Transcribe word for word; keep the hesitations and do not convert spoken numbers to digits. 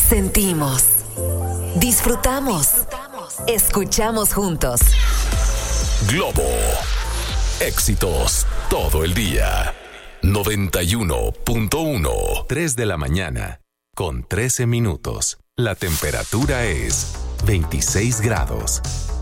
Sentimos, disfrutamos, escuchamos juntos. Globo, éxitos todo el día. noventa y uno punto uno. tres de la mañana, con trece minutos. La temperatura es veintiséis grados.